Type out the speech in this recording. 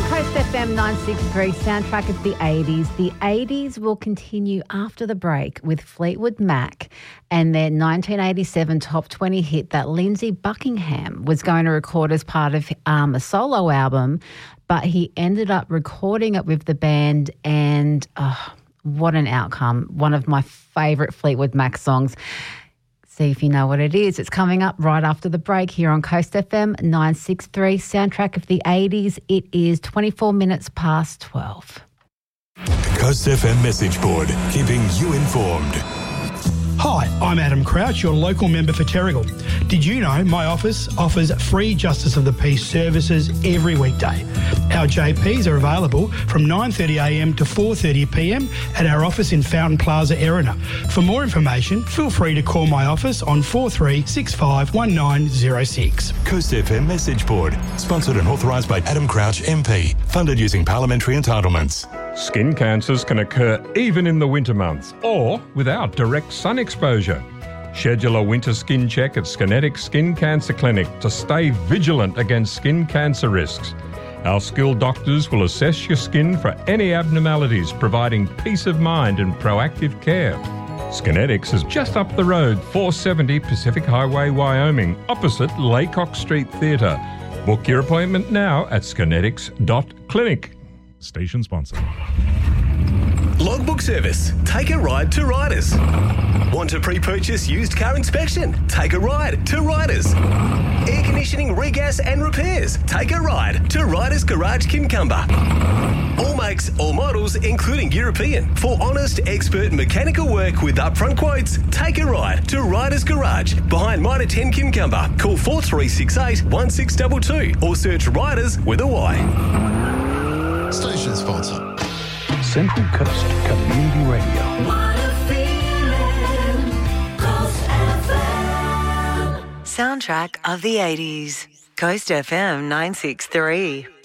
Coast FM 963, soundtrack of the 80s. The 80s will continue after the break with Fleetwood Mac and their 1987 top 20 hit that Lindsey Buckingham was going to record as part of a solo album, but he ended up recording it with the band, and what an outcome. One of my favourite Fleetwood Mac songs. See if you know what it is. It's coming up right after the break here on Coast FM 963, soundtrack of the 80s. It is 24 minutes past 12. Coast FM message board, keeping you informed. Hi, I'm Adam Crouch, your local member for Terrigal. Did you know my office offers free Justice of the Peace services every weekday? Our JPs are available from 9:30am to 4:30pm at our office in Fountain Plaza, Erina. For more information, feel free to call my office on 43651906. Coast FM message board, sponsored and authorised by Adam Crouch MP, funded using parliamentary entitlements. Skin cancers can occur even in the winter months or without direct sun exposure. Schedule a winter skin check at Skinetics Skin Cancer Clinic to stay vigilant against skin cancer risks. Our skilled doctors will assess your skin for any abnormalities, providing peace of mind and proactive care. Skinetics is just up the road, 470 Pacific Highway, Wyoming, opposite Laycock Street Theatre. Book your appointment now at skinetics.clinic. Station sponsor. Logbook service. Take a ride to Riders. Want to pre-purchase used car inspection? Take a ride to Riders. Air conditioning, regas and repairs? Take a ride to Riders Garage Kincumber. All makes, all models, including European. For honest, expert mechanical work with upfront quotes, take a ride to Riders Garage behind Mitre 10 Kincumber. Call 4368 1622 or search Riders with a Y. Station sponsor. Central Coast Community Radio. Soundtrack of the 80s. Coast FM 963.